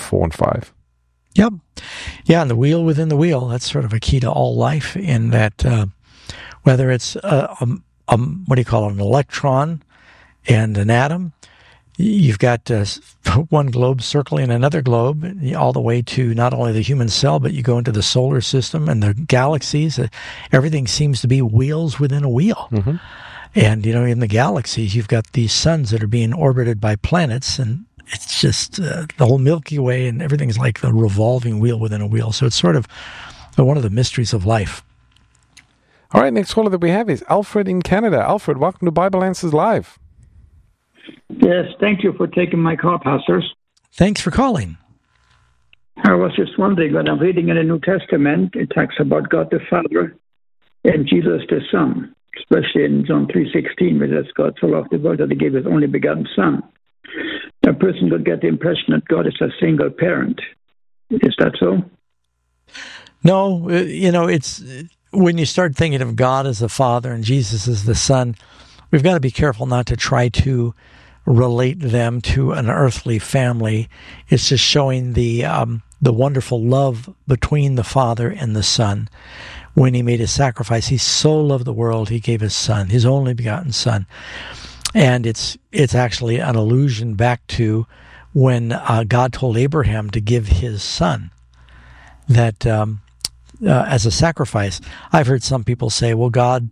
4 and 5. Yep. Yeah, and the wheel within the wheel, that's sort of a key to all life in that whether it's an electron and an atom, you've got one globe circling another globe, all the way to not only the human cell, but you go into the solar system and the galaxies. Everything seems to be wheels within a wheel. Mm-hmm. And, in the galaxies, you've got these suns that are being orbited by planets, and it's just the whole Milky Way, and everything's like the revolving wheel within a wheel. So it's sort of one of the mysteries of life. All right, next caller that we have is Alfred in Canada. Alfred, welcome to Bible Answers Live. Yes, thank you for taking my call, pastors. Thanks for calling. I was just wondering, when I'm reading in the New Testament, it talks about God the Father and Jesus the Son, especially in John 3:16, where it says God so loved the world that he gave his only begotten Son. A person could get the impression that God is a single parent. Is that so? No, it's when you start thinking of God as the Father and Jesus as the Son, we've got to be careful not to try to relate them to an earthly family. It's just showing the wonderful love between the Father and the Son. When he made his sacrifice, he so loved the world, he gave his Son, his only begotten Son. And it's actually an allusion back to when God told Abraham to give his son that as a sacrifice. I've heard some people say, well, God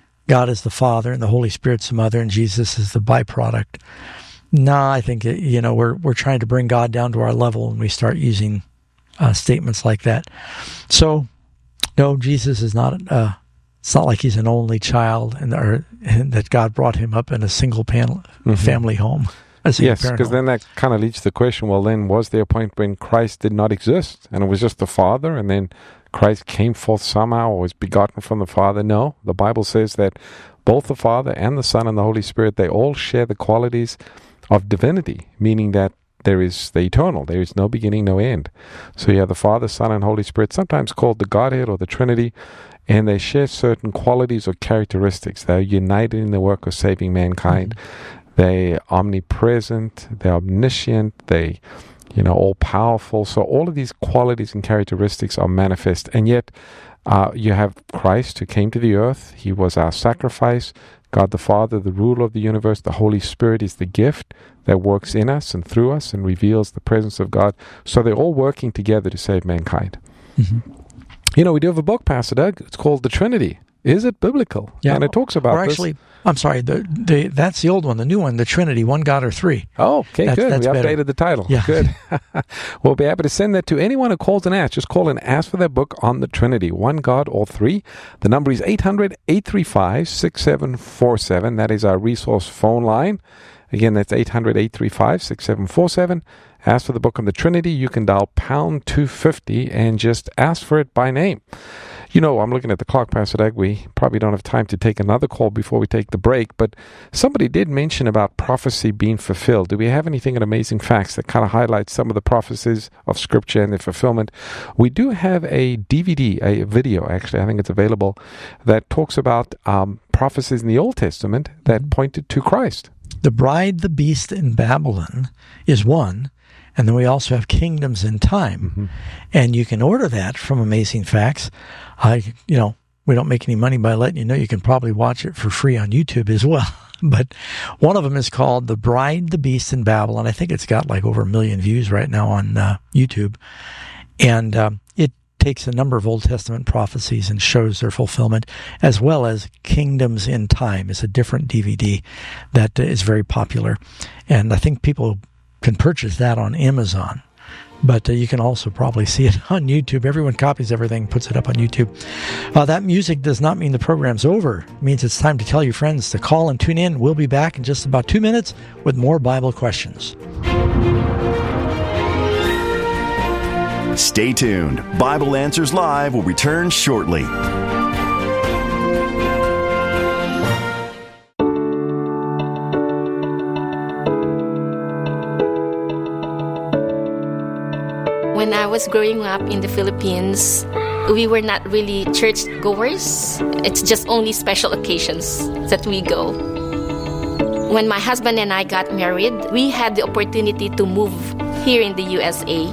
is the Father and the Holy Spirit's the Mother and Jesus is the byproduct. No, I think we're trying to bring God down to our level when we start using statements like that. So, no, Jesus is not. It's not like he's an only child, and that God brought him up in a single family home. Yes, because then that kind of leads to the question, well, then was there a point when Christ did not exist, and it was just the Father, and then Christ came forth somehow, or was begotten from the Father? No, the Bible says that both the Father and the Son and the Holy Spirit, they all share the qualities of divinity, meaning that there is the eternal. There is no beginning, no end. So you have the Father, Son, and Holy Spirit, sometimes called the Godhead or the Trinity, and they share certain qualities or characteristics. They're united in the work of saving mankind. Mm-hmm. They're omnipresent, they're omniscient, they, all-powerful. So all of these qualities and characteristics are manifest. And yet, you have Christ who came to the earth. He was our sacrifice. God the Father, the ruler of the universe. The Holy Spirit is the gift that works in us and through us and reveals the presence of God. So they're all working together to save mankind. Mm-hmm. We do have a book, Pastor Doug. It's called The Trinity. Is it biblical? Yeah. And it talks about this. I'm sorry, that's the old one. The new one, The Trinity, one God or three. Oh, okay, good. We updated better. The title. Yeah. Good. We'll be happy to send that to anyone who calls and asks. Just call and ask for that book on the Trinity, one God or three. The number is 800-835-6747. That is our resource phone line. Again, that's 800-835-6747. Ask for the book on the Trinity. You can dial pound 250 and just ask for it by name. I'm looking at the clock, Pastor Doug. We probably don't have time to take another call before we take the break, but somebody did mention about prophecy being fulfilled. Do we have anything in Amazing Facts that kind of highlights some of the prophecies of Scripture and their fulfillment? We do have a DVD, a video, actually, I think it's available, that talks about prophecies in the Old Testament that pointed to Christ. The Bride, the Beast, and Babylon is one. And then we also have Kingdoms in Time. Mm-hmm. And you can order that from Amazing Facts. We don't make any money by letting you know. You can probably watch it for free on YouTube as well. But one of them is called The Bride, the Beast, and Babylon. I think it's got like over 1 million views right now on YouTube. And it takes a number of Old Testament prophecies and shows their fulfillment, as well as Kingdoms in Time is a different DVD that is very popular. And I think people can purchase that on Amazon, but you can also probably see it on YouTube. Everyone copies everything, puts it up on YouTube. That music does not mean the program's over. It means it's time to tell your friends to call and tune in. We'll be back in just about 2 minutes with more Bible questions. Stay tuned. Bible Answers Live will return shortly. When I was growing up in the Philippines, we were not really church goers. It's just only special occasions that we go. When my husband and I got married, we had the opportunity to move here in the USA.